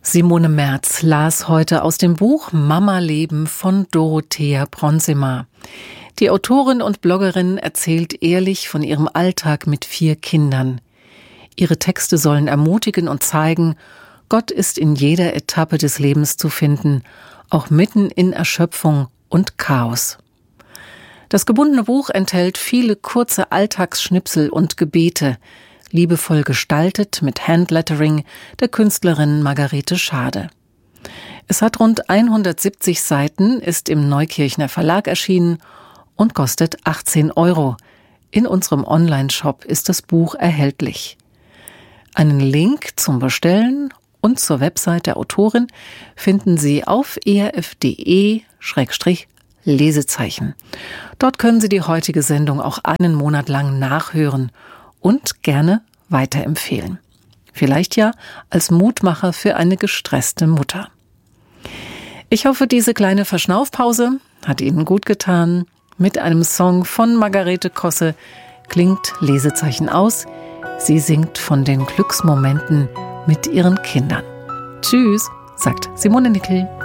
Simone Merz las heute aus dem Buch Mama-Leben von Dorothea Bronsema. Die Autorin und Bloggerin erzählt ehrlich von ihrem Alltag mit 4 Kindern. Ihre Texte sollen ermutigen und zeigen, Gott ist in jeder Etappe des Lebens zu finden, auch mitten in Erschöpfung und Chaos. Das gebundene Buch enthält viele kurze Alltagsschnipsel und Gebete, liebevoll gestaltet mit Handlettering der Künstlerin Margarete Schade. Es hat rund 170 Seiten, ist im Neukirchner Verlag erschienen und kostet 18 €. In unserem Online-Shop ist das Buch erhältlich. Einen Link zum Bestellen und zur Website der Autorin finden Sie auf erf.de/Lesezeichen. Dort können Sie die heutige Sendung auch einen Monat lang nachhören und gerne weiterempfehlen. Vielleicht ja als Mutmacher für eine gestresste Mutter. Ich hoffe, diese kleine Verschnaufpause hat Ihnen gut getan. Mit einem Song von Margarete Kosse klingt Lesezeichen aus. Sie singt von den Glücksmomenten mit ihren Kindern. Tschüss, sagt Simone Nickel.